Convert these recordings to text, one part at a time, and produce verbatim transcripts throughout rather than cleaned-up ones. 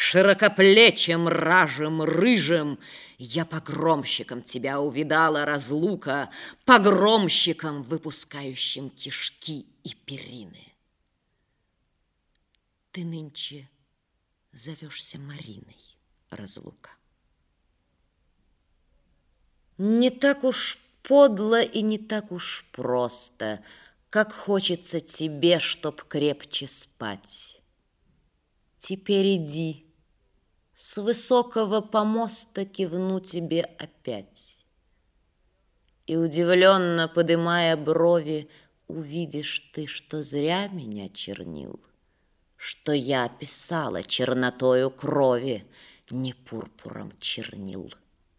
Широкоплечим, ражем, рыжим. Я погромщиком тебя увидала, разлука, погромщиком, выпускающим кишки и перины. Ты нынче зовешься Мариной, разлука. Не так уж подло и не так уж просто, как хочется тебе, чтоб крепче спать. Теперь иди, с высокого помоста кивну тебе опять. И удивленно подымая брови, увидишь ты, что зря меня чернил, что я писала чернотою крови, не пурпуром чернил.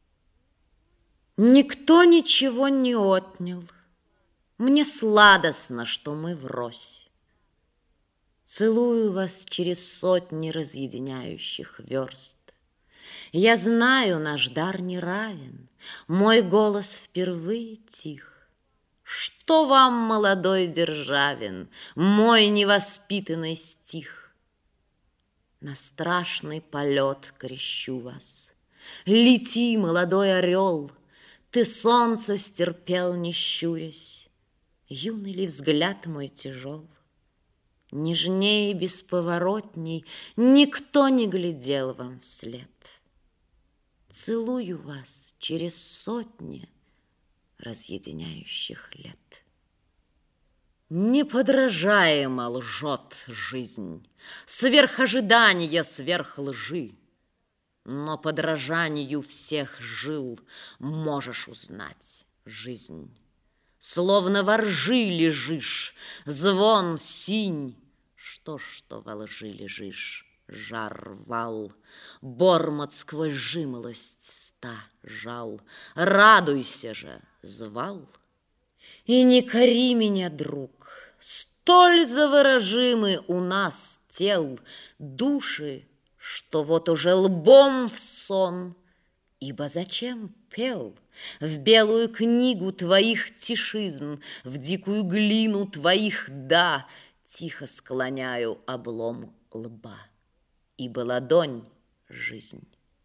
Никто ничего не отнял. Мне сладостно, что мы врозь. Целую вас через сотни разъединяющих верст. Я знаю, наш дар не равен, мой голос впервые тих. Что вам, молодой Державин, мой невоспитанный стих? На страшный полет крещу вас. Лети, молодой орел, ты солнце стерпел, не щурясь. Юный ли взгляд мой тяжел? Нежней и бесповоротней никто не глядел вам вслед. Целую вас через сотни разъединяющих лет. Неподражаемо лжет жизнь, сверх ожидания, сверх лжи. Но подражанию всех жил можешь узнать жизнь. Словно во ржи лежишь, звон синь. Что ж, что во лжи лежишь, жар вал. Бормот сквозь жимолость ста жал. Радуйся же, звал. И не кори меня, друг, столь заворожимы у нас тел души, что вот уже лбом в сон. Ибо зачем пел в белую книгу твоих тишизн, в дикую глину твоих «да» тихо склоняю облом лба, ибо ладонь — жизнь.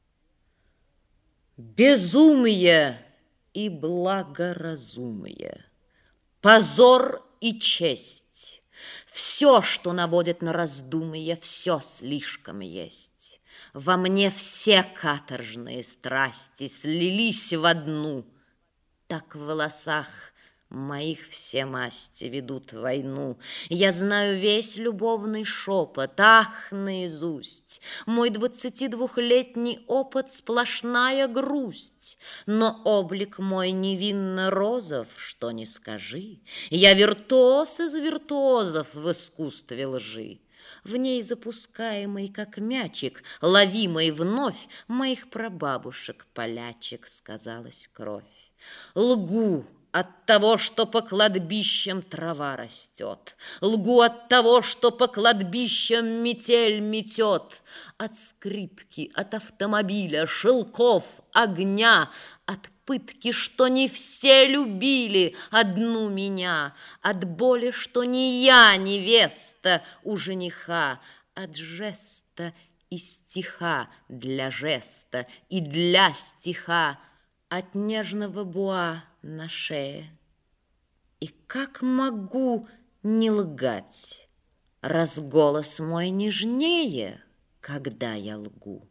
Безумие и благоразумие, позор и честь, все, что наводит на раздумье, все слишком есть. Во мне все каторжные страсти слились в одну. Так в волосах моих все масти ведут войну. Я знаю весь любовный шепот, ах, наизусть. Мой двадцатидвухлетний опыт — сплошная грусть. Но облик мой невинно розов, что ни скажи. Я виртуоз из виртуозов в искусстве лжи. В ней запускаемый, как мячик, ловимый вновь, моих прабабушек полячек сказалась кровь. Лгу от того, что по кладбищам трава растет, лгу от того, что по кладбищам метель метет, от скрипки, от автомобиля, шелков, огня, от пытки, что не все любили одну меня, от боли, что не я невеста у жениха, от жеста и стиха для жеста и для стиха, от нежного буа на шее. И как могу не лгать, раз голос мой нежнее, когда я лгу?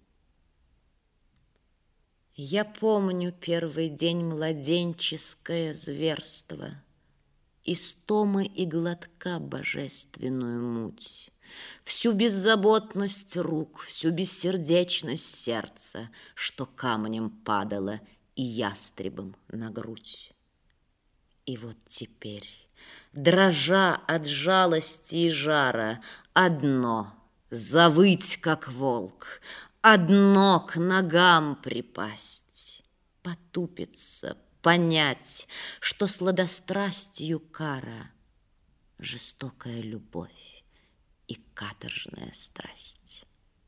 Я помню первый день младенческое зверство, истомы и глотка божественную муть, всю беззаботность рук, всю бессердечность сердца, что камнем падало и ястребом на грудь. И вот теперь, дрожа от жалости и жара, одно — завыть, как волк, одно к ногам припасть, потупиться, понять, что сладострастью кара, жестокая любовь и каторжная страсть.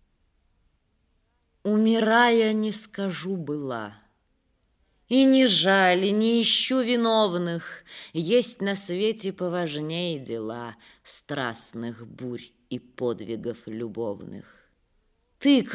Умирая, не скажу была, и не жаль, и не ищу виновных, есть на свете поважнее дела страстных бурь и подвигов любовных. Ты,